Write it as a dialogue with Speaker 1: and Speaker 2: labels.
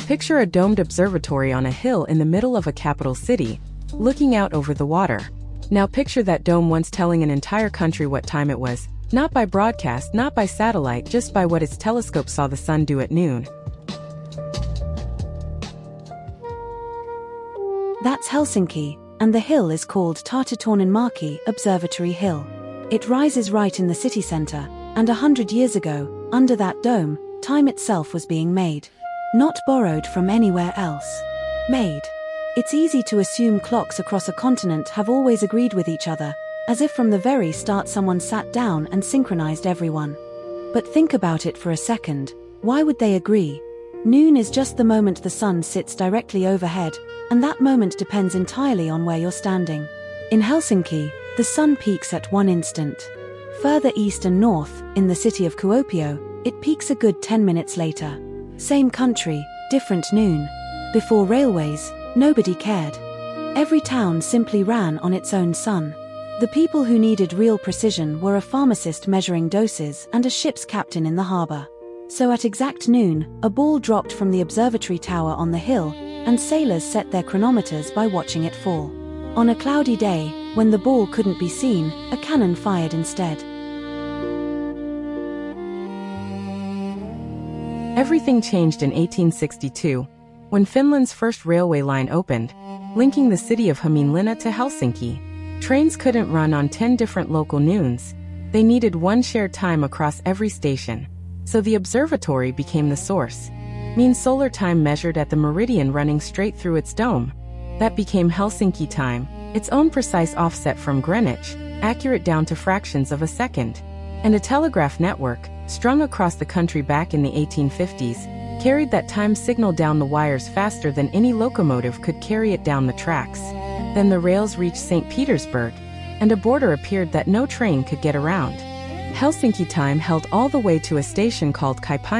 Speaker 1: Picture a domed observatory on a hill in the middle of a capital city, looking out over the water. Now picture that dome once telling an entire country what time it was, not by broadcast, not by satellite, just by what its telescope saw the sun do at noon.
Speaker 2: That's Helsinki, and the hill is called Tartatorninmäki Observatory Hill. It rises right in the city center, and 100 years ago, under that dome, time itself was being made. Not borrowed from anywhere else. Made. It's easy to assume clocks across a continent have always agreed with each other, as if from the very start someone sat down and synchronized everyone. But think about it for a second. Why would they agree? Noon is just the moment the sun sits directly overhead, and that moment depends entirely on where you're standing. In Helsinki, the sun peaks at one instant. Further east and north, in the city of Kuopio, it peaks a good 10 minutes later. Same country, different noon. Before railways, nobody cared. Every town simply ran on its own sun. The people who needed real precision were a pharmacist measuring doses and a ship's captain in the harbor. So at exact noon, a ball dropped from the observatory tower on the hill, and sailors set their chronometers by watching it fall. On a cloudy day, when the ball couldn't be seen, a cannon fired instead.
Speaker 1: Everything changed in 1862, when Finland's first railway line opened, linking the city of Hämeenlinna to Helsinki. Trains couldn't run on 10 different local noons. They needed one shared time across every station. So the observatory became the source. Means solar time measured at the meridian running straight through its dome. That became Helsinki time, its own precise offset from Greenwich, accurate down to fractions of a second. And a telegraph network, strung across the country back in the 1850s, carried that time signal down the wires faster than any locomotive could carry it down the tracks. Then the rails reached St. Petersburg, and a border appeared that no train could get around. Helsinki time held all the way to a station called Kaipaniemi.